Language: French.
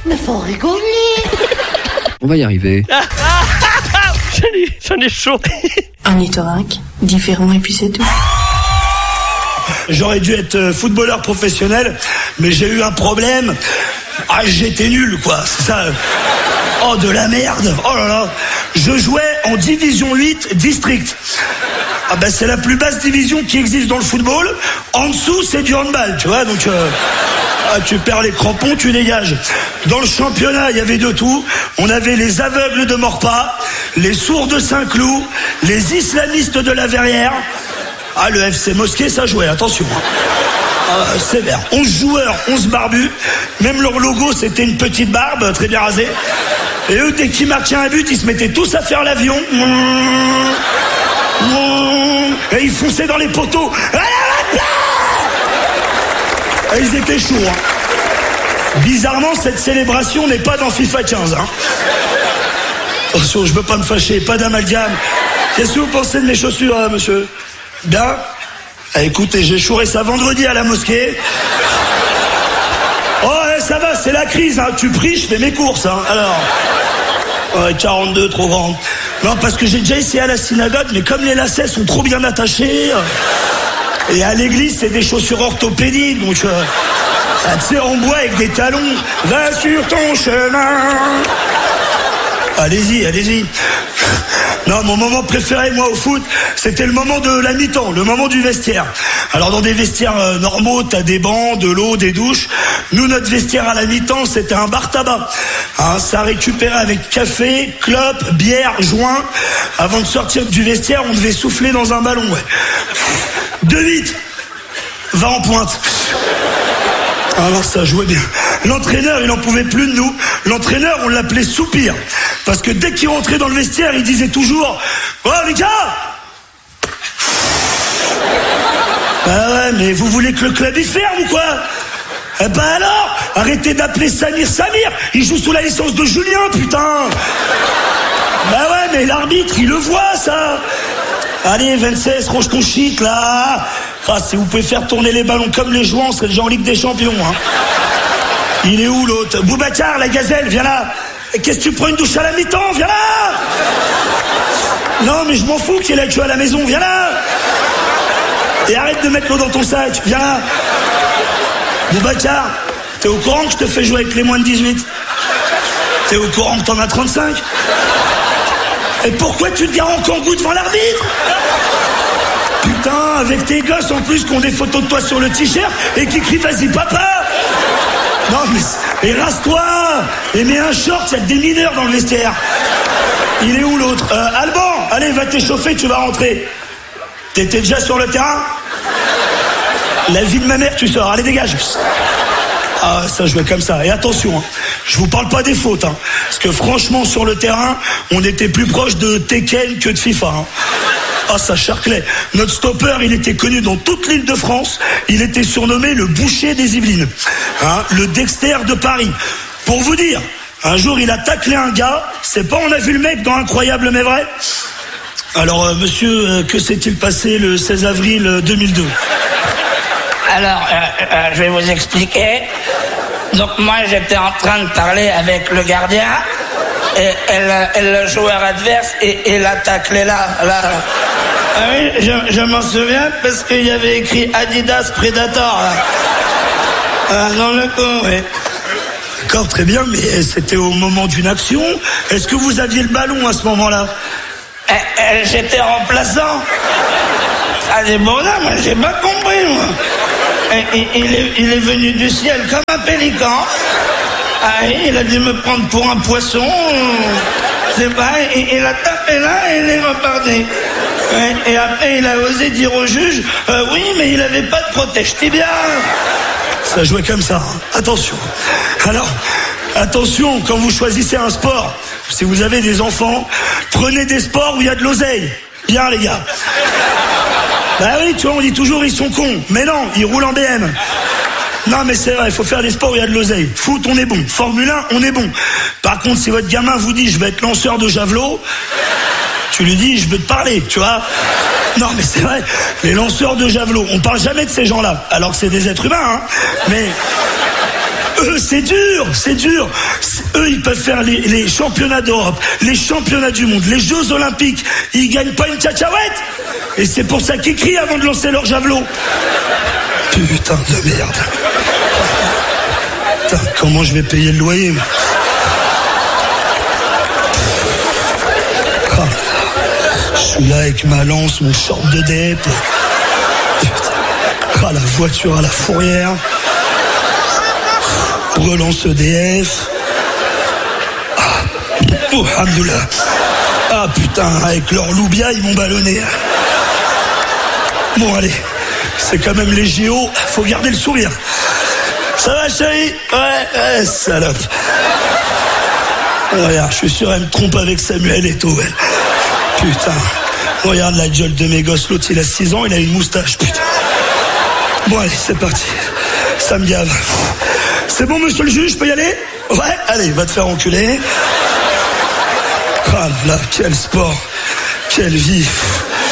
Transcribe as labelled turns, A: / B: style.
A: Mais faut rigoler.
B: On va y arriver.
C: J'en ai chaud.
D: Ornithorynque, différent et puis c'est tout.
E: J'aurais dû être footballeur professionnel, mais j'ai eu un problème. Ah, j'étais nul, quoi, c'est ça. Oh, de la merde. Oh là là. Je jouais en division 8 district. Ah ben, c'est la plus basse division qui existe dans le football. En dessous, c'est du handball, tu vois, donc... tu perds les crampons, tu dégages. Dans le championnat, il y avait de tout. On avait les aveugles de Morpas, les sourds de Saint-Cloud, les islamistes de la Verrière. Ah, le FC Mosquée, ça jouait, attention. Sévère. 11 joueurs, 11 barbus. Même leur logo, c'était une petite barbe, très bien rasée. Et eux, dès qu'ils marquaient un but, ils se mettaient tous à faire l'avion. Et ils fonçaient dans les poteaux. Et ils étaient chauds. Bizarrement, cette célébration n'est pas dans FIFA 15. Attention, je veux pas me fâcher, pas d'amalgame. Qu'est-ce que vous pensez de mes chaussures, monsieur? Bien. Écoutez, j'ai chouré ça vendredi à la mosquée. Oh, ça va, c'est la crise. Tu pries, je fais mes courses. Alors, 42, trop grand. Non, parce que j'ai déjà essayé à la synagogue, mais comme les lacets sont trop bien attachés... Et à l'église, c'est des chaussures orthopédiques, donc tu sais, en bois avec des talons. Va sur ton chemin. Allez-y, allez-y. Non, mon moment préféré, moi, au foot, c'était le moment de la mi-temps, le moment du vestiaire. Alors, dans des vestiaires normaux, t'as des bancs, de l'eau, des douches. Nous, notre vestiaire à la mi-temps, c'était un bar tabac. Ça récupérait avec café, clope, bière, joint. Avant de sortir du vestiaire, on devait souffler dans un ballon, ouais. 2-8, va en pointe. Alors ça jouait bien. L'entraîneur, il n'en pouvait plus de nous. L'entraîneur, on l'appelait Soupir. Parce que dès qu'il rentrait dans le vestiaire, il disait toujours « Oh les gars !» Ah ouais, mais vous voulez que le club y ferme ou quoi? Eh ben alors, arrêtez d'appeler Samir Samir. Il joue sous la licence de Julien, putain. Bah ouais, mais l'arbitre, il le voit, ça. Allez, 26, range ton shit, là. Si vous pouvez faire tourner les ballons comme les joueurs, on serait déjà en Ligue des Champions, Il est où, l'autre? Boubacar, la gazelle, viens là. Qu'est-ce que tu prends une douche à la mi-temps? Viens là. Non, mais je m'en fous qu'il ait la queue à la maison, viens là. Et arrête de mettre l'eau dans ton sac, viens là. Boubacar, t'es au courant que je te fais jouer avec les moins de 18? T'es au courant que t'en as 35? Et pourquoi tu te gares en kangou devant l'arbitre? Putain, avec tes gosses en plus qui ont des photos de toi sur le t-shirt et qui crient vas-y papa. Non mais, et rase-toi. Et mets un short, il y a des mineurs dans le vestiaire. Il est où l'autre? Alban, allez va t'échauffer, tu vas rentrer. T'étais déjà sur le terrain? La vie de ma mère, tu sors, allez dégage. Ah, ça jouait comme ça. Et attention, je vous parle pas des fautes, parce que franchement, sur le terrain, on était plus proche de Tekken que de FIFA. Ah, ça charclait. Notre stopper, il était connu dans toute l'île de France. Il était surnommé le boucher des Yvelines, le Dexter de Paris. Pour vous dire, un jour, il a taclé un gars. C'est pas on a vu le mec dans Incroyable mais vrai? Alors, monsieur, que s'est-il passé le 16 avril 2002?
F: Alors, je vais vous expliquer. Donc moi, j'étais en train de parler avec le gardien et le joueur adverse et l'a taclé là. Ah oui, je m'en souviens parce qu'il y avait écrit Adidas Predator là. Dans le coup, oui.
E: D'accord, très bien, mais c'était au moment d'une action. Est-ce que vous aviez le ballon à ce moment-là?
F: J'étais remplaçant. Ah, c'est bon là, moi j'ai pas compris, moi. Il est venu du ciel comme un pélican. Ah, il a dû me prendre pour un poisson. C'est pas, il a tapé là et il est reparti. Et après, il a osé dire au juge, oui, mais il avait pas de protège-tibia.
E: Ça jouait comme ça. Attention. Alors, attention, quand vous choisissez un sport, si vous avez des enfants, prenez des sports où il y a de l'oseille. Bien, les gars. Bah oui, tu vois, on dit toujours ils sont cons. Mais non, ils roulent en BM. Non, mais c'est vrai, il faut faire des sports où il y a de l'oseille. Foot, on est bon. Formule 1, on est bon. Par contre, si votre gamin vous dit je vais être lanceur de javelot, tu lui dis je veux te parler, tu vois. Non, mais c'est vrai, les lanceurs de javelot, on parle jamais de ces gens-là, alors que c'est des êtres humains, Mais Eux, c'est dur. Eux, ils peuvent faire les championnats d'Europe, les championnats du monde, les Jeux Olympiques. Ils gagnent pas une cacahuète. Et c'est pour ça qu'ils crient avant de lancer leur javelot. Putain de merde. Putain, comment je vais payer le loyer, moi. Je suis là avec ma lance, mon short de dep. Putain. La voiture à la fourrière. Relance EDF. Oh, alhamdoulilah. Ah putain, avec leur loubia, ils m'ont ballonné. Bon, allez, c'est quand même les JO, faut garder le sourire. Ça va, chérie? Ouais, salope. Regarde, je suis sûr, elle me trompe avec Samuel Eto'o, elle. Putain. Regarde la gueule de mes gosses, l'autre, il a 6 ans, il a une moustache, putain. Bon, allez, c'est parti. Ça me gave. C'est bon, monsieur le juge, je peux y aller? Ouais, allez, va te faire enculer. Ah là, quel sport, quelle vie.